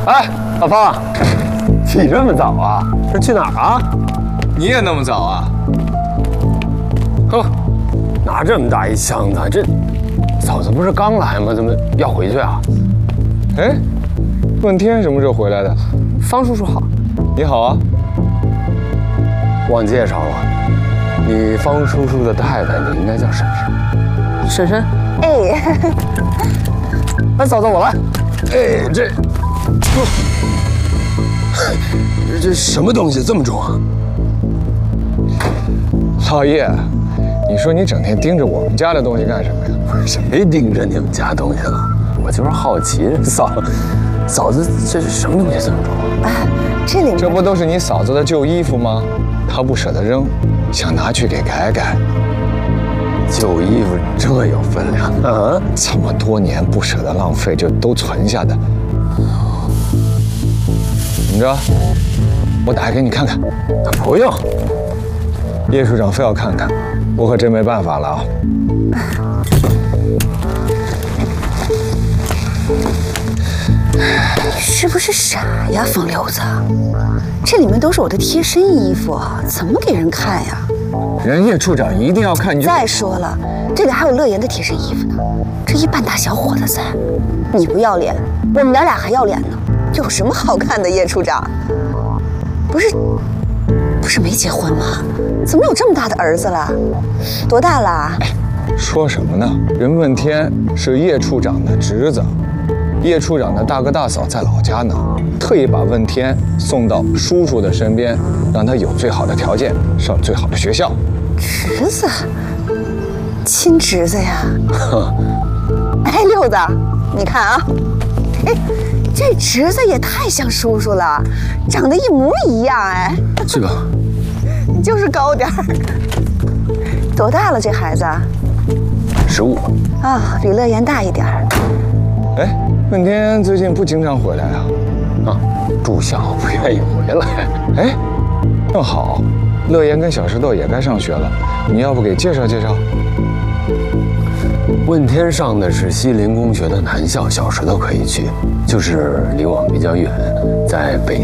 哎，老方，起这么早啊？这去哪儿啊？ 你也那么早啊？ 呵，拿这么大一箱子，这嫂子不是刚来吗？怎么要回去啊？ 哎，问天什么时候回来的？ 方叔叔好。 你好啊。 忘介绍了，你方叔叔的太太，你应该叫婶婶。婶婶。 哎， 哎，嫂子我来。哎，这什么东西这么重啊？ 老爷，你说你整天盯着我们家的东西干什么呀？ 不是谁盯着你们家东西了？我就是好奇，嫂子这是什么东西这么重啊？ 哎，这里面这不都是你嫂子的旧衣服吗？她不舍得扔，想拿去给改改。 旧衣服这有分量啊！ 这么多年不舍得浪费，就都存下的。怎么着？我打开给你看看。 不用， 叶处长非要看看，我可真没办法了啊。 是不是傻呀，风流子？这里面都是我的贴身衣服，怎么给人看呀？ 人叶处长一定要看，你就再说了，这里还有乐言的贴身衣服呢。这一半大小伙子在，你不要脸，我们俩还要脸呢。有什么好看的，叶处长？不是没结婚吗？怎么有这么大的儿子了？多大了？ 说什么呢？任问天是叶处长的侄子，叶处长的大哥大嫂在老家呢，特意把问天送到叔叔的身边，让他有最好的条件，上最好的学校。 侄子，亲侄子呀！哎，六子，你看啊，哎，这侄子也太像叔叔了，长得一模一样哎。 这个你就是高点儿。多大了这孩子 ？15。 啊，比乐言大一点儿。 哎，问天最近不经常回来啊？ 啊，住校不愿意回来。 哎，正好，乐言跟小石头也该上学了，你要不给介绍介绍？ 问天上的是西林公学的男校，小石头可以去，就是离我们比较远，在北